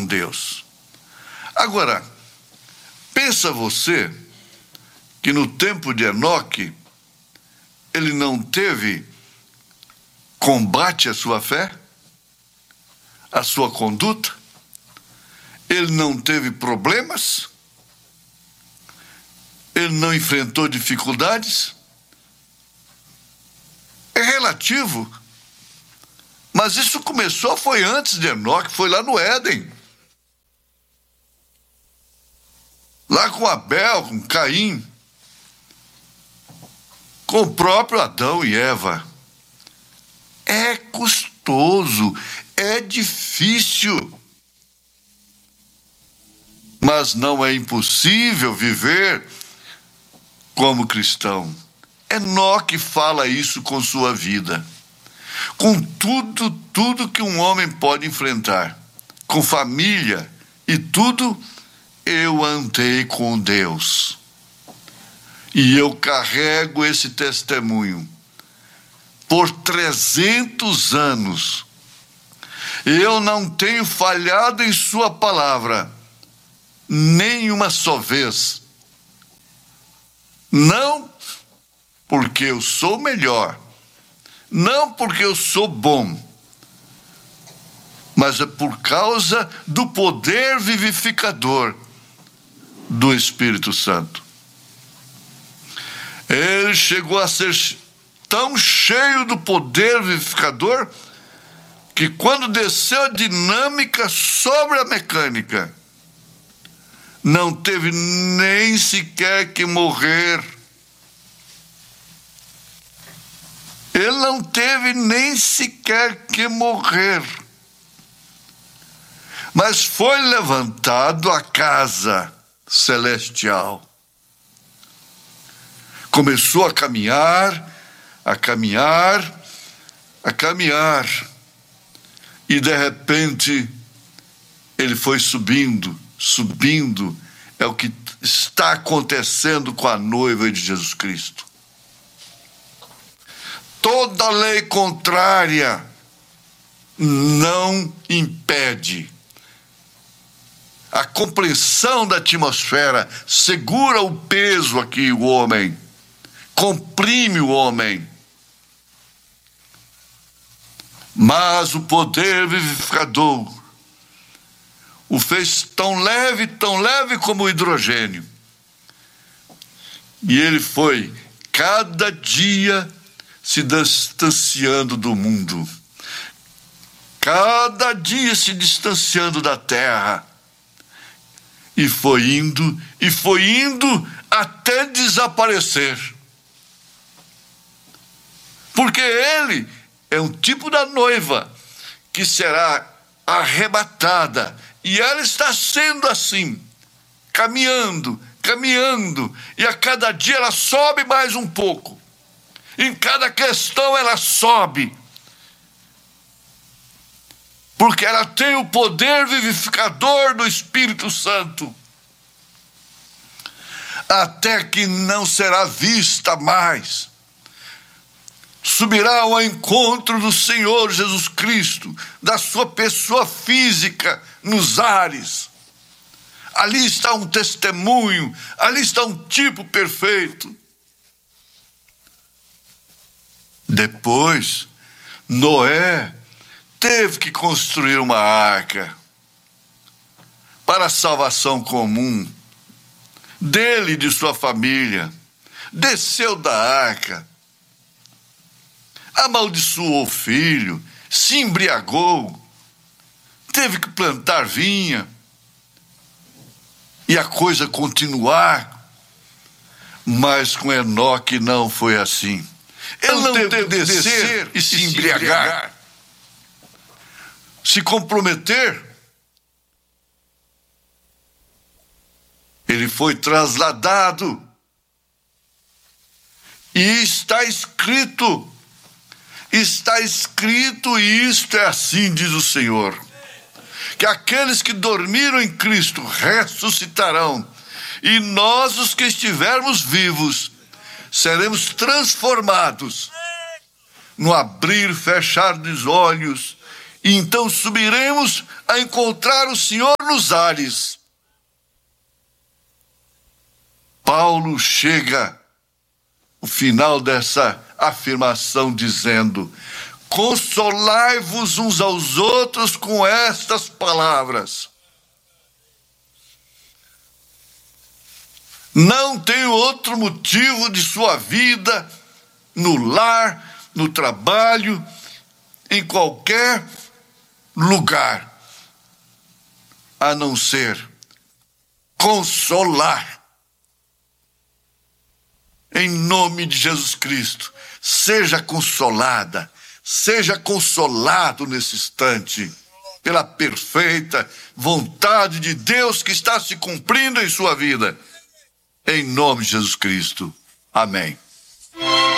Deus. Agora, pensa você que no tempo de Enoque, ele não teve combate à sua fé, à sua conduta? Ele não teve problemas? Ele não enfrentou dificuldades? É relativo. Mas isso começou, foi antes de Enoque, foi lá no Éden. Lá com Abel, com Caim, com o próprio Adão e Eva. É custoso, é difícil. Mas não é impossível viver como cristão. Enoque fala isso com sua vida. Com tudo que um homem pode enfrentar. Com família e tudo, eu andei com Deus. E eu carrego esse testemunho. Por 300 anos, eu não tenho falhado em sua palavra, nem uma só vez. Não porque eu sou melhor, não porque eu sou bom, mas é por causa do poder vivificador do Espírito Santo. Ele chegou a ser tão cheio do poder vivificador que quando desceu a dinâmica sobre a mecânica, não teve nem sequer que morrer. Ele não teve nem sequer que morrer. Mas foi levantado à casa celestial. Começou a caminhar, e de repente ele foi subindo, é o que está acontecendo com a noiva de Jesus Cristo. Toda lei contrária não impede. A compreensão da atmosfera segura o peso aqui, o homem, comprime o homem. Mas o poder vivificador o fez tão leve como o hidrogênio. E ele foi cada dia se distanciando do mundo, cada dia se distanciando da terra, e foi indo até desaparecer. Porque ele é um tipo da noiva que será arrebatada, e ela está sendo assim, caminhando, e a cada dia ela sobe mais um pouco. Em cada questão ela sobe, porque ela tem o poder vivificador do Espírito Santo, até que não será vista mais. Subirá ao encontro do Senhor Jesus Cristo, da sua pessoa física nos ares. Ali está um testemunho, ali está um tipo perfeito. Depois, Noé teve que construir uma arca para a salvação comum dele e de sua família. Desceu da arca, amaldiçoou o filho, se embriagou, teve que plantar vinha e a coisa continuar. Mas com Enoque não foi assim. Ele não teve que descer e se embriagar, se comprometer. Ele foi trasladado. E está escrito, e isto é assim, diz o Senhor, que aqueles que dormiram em Cristo ressuscitarão, e nós, os que estivermos vivos, seremos transformados no abrir e fechar dos olhos, e então subiremos a encontrar o Senhor nos ares. Paulo chega ao final dessa afirmação dizendo: consolai-vos uns aos outros com estas palavras. Não tem outro motivo de sua vida, no lar, no trabalho, em qualquer lugar, a não ser consolar. Em nome de Jesus Cristo, seja consolada, seja consolado nesse instante, pela perfeita vontade de Deus que está se cumprindo em sua vida. Em nome de Jesus Cristo. Amém.